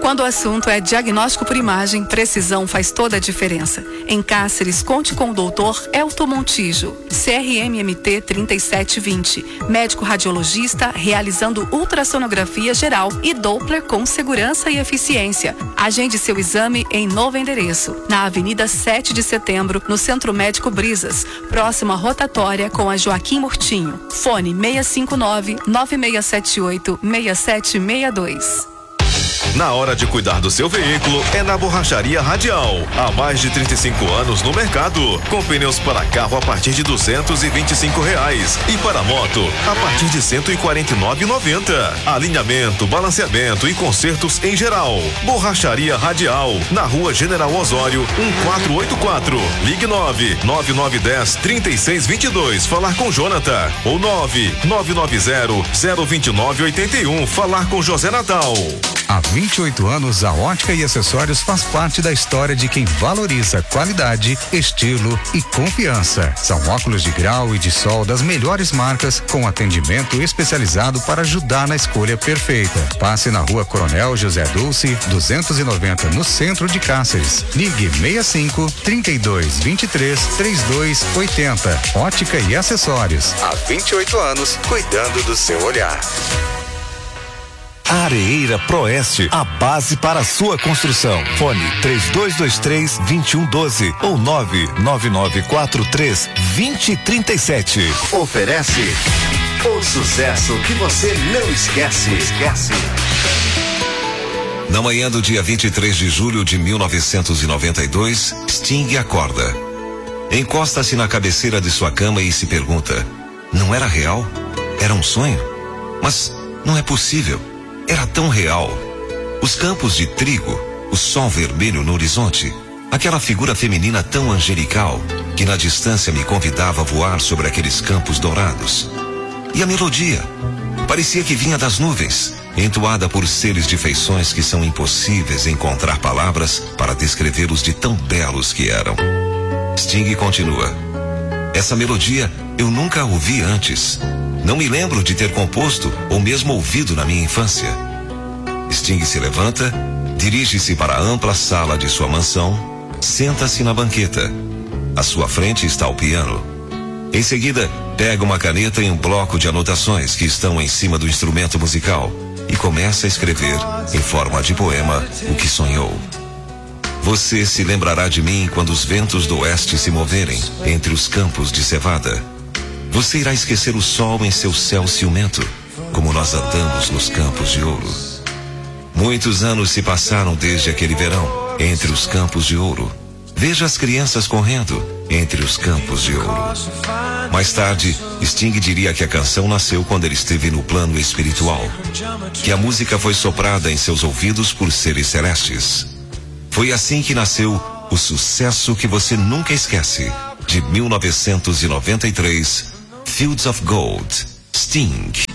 Quando o assunto é diagnóstico por imagem, precisão faz toda a diferença. Em Cáceres, conte com o doutor Elton Montijo, CRMMT 3720, médico radiologista realizando ultrassonografia geral e Doppler com segurança e eficiência. Agende seu exame em novo endereço, na Avenida 7 de Setembro, no Centro Médico Brisas, próximo à rotatória com a Joaquim Murtinho. Fone 659-9678-6762. Na hora de cuidar do seu veículo, é na Borracharia Radial. Há mais de 35 anos no mercado. Com pneus para carro a partir de R$225 e para moto a partir de R$149,90. Alinhamento, balanceamento e consertos em geral. Borracharia Radial, na Rua General Osório, 1484. Ligue 99910-3622. Falar com Jonathan. Ou 99990-02981. Falar com José Natal. Há 28 anos, a Ótica e Acessórios faz parte da história de quem valoriza qualidade, estilo e confiança. São óculos de grau e de sol das melhores marcas, com atendimento especializado para ajudar na escolha perfeita. Passe na Rua Coronel José Dulce, 290, no centro de Cáceres. Ligue 65-3223-3280. Ótica e Acessórios. Há 28 anos, cuidando do seu olhar. Areeira Proeste, a base para a sua construção. Fone 3223-2112 ou 99943-2037. Oferece o sucesso que você não esquece. Na manhã do dia 23 de julho de 1992, Sting acorda. Encosta-se na cabeceira de sua cama e se pergunta: não era real? Era um sonho? Mas não é possível. Era tão real. Os campos de trigo, o sol vermelho no horizonte, aquela figura feminina tão angelical que na distância me convidava a voar sobre aqueles campos dourados. E a melodia parecia que vinha das nuvens, entoada por seres de feições que são impossíveis encontrar palavras para descrevê-los de tão belos que eram. Sting continua: essa melodia eu nunca ouvi antes. Não me lembro de ter composto ou mesmo ouvido na minha infância. Sting se levanta, dirige-se para a ampla sala de sua mansão, senta-se na banqueta. À sua frente está o piano. Em seguida, pega uma caneta e um bloco de anotações que estão em cima do instrumento musical e começa a escrever, em forma de poema, o que sonhou. Você se lembrará de mim quando os ventos do oeste se moverem entre os campos de cevada. Você irá esquecer o sol em seu céu ciumento, como nós andamos nos campos de ouro. Muitos anos se passaram desde aquele verão, entre os campos de ouro. Veja as crianças correndo entre os campos de ouro. Mais tarde, Sting diria que a canção nasceu quando ele esteve no plano espiritual, que a música foi soprada em seus ouvidos por seres celestes. Foi assim que nasceu o sucesso que você nunca esquece, de 1993, Fields of Gold, Sting.